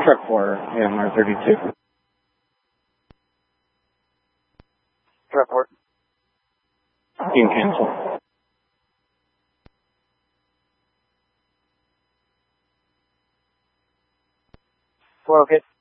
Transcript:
Truck 4, AMR 32. Truck 4. You can cancel. Well, okay.